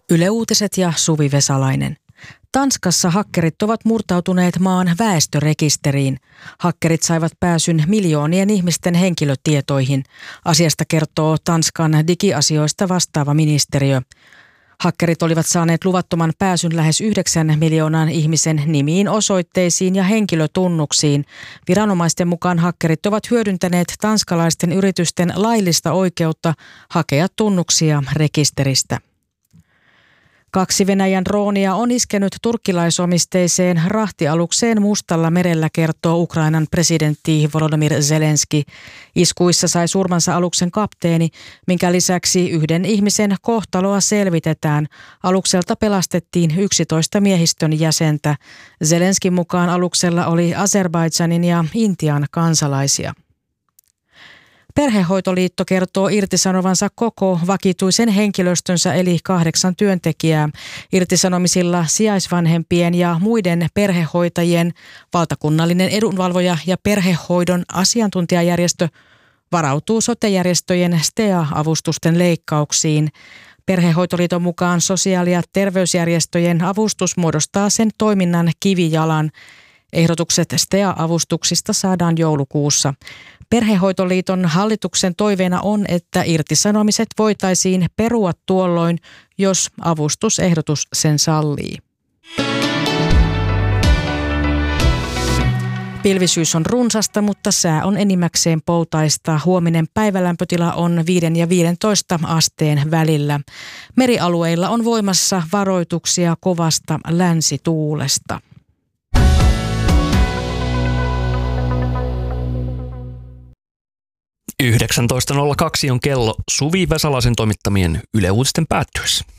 Yle Uutiset ja Suvi Vesalainen. Tanskassa hakkerit ovat murtautuneet maan väestörekisteriin. Hakkerit saivat pääsyn miljoonien ihmisten henkilötietoihin. Asiasta kertoo Tanskan digiasioista vastaava ministeriö. Hakkerit olivat saaneet luvattoman pääsyn lähes 9 miljoonan ihmisen nimiin, osoitteisiin ja henkilötunnuksiin. Viranomaisten mukaan hakkerit ovat hyödyntäneet tanskalaisten yritysten laillista oikeutta hakea tunnuksia rekisteristä. 2 Venäjän droonia on iskenyt turkkilaisomisteiseen rahtialukseen Mustalla merellä, kertoo Ukrainan presidentti Volodymyr Zelenski. Iskuissa sai surmansa aluksen kapteeni, minkä lisäksi 1 ihmisen kohtaloa selvitetään. Alukselta pelastettiin 11 miehistön jäsentä. Zelenskin mukaan aluksella oli Azerbaidžanin ja Intian kansalaisia. Perhehoitoliitto kertoo irtisanovansa koko vakituisen henkilöstönsä eli 8 työntekijää. Irtisanomisilla sijaisvanhempien ja muiden perhehoitajien valtakunnallinen edunvalvoja ja perhehoidon asiantuntijajärjestö varautuu sote-järjestöjen STEA-avustusten leikkauksiin. Perhehoitoliiton mukaan sosiaali- ja terveysjärjestöjen avustus muodostaa sen toiminnan kivijalan. Ehdotukset STEA-avustuksista saadaan joulukuussa. Perhehoitoliiton hallituksen toiveena on, että irtisanomiset voitaisiin perua tuolloin, jos avustusehdotus sen sallii. Pilvisyys on runsasta, mutta sää on enimmäkseen poutaista. Huominen päivälämpötila on 5 ja 15 asteen välillä. Merialueilla on voimassa varoituksia kovasta länsituulesta. 19.02 on kello Suvi Vesalaisen toimittamien Yle Uutisten päättyessä.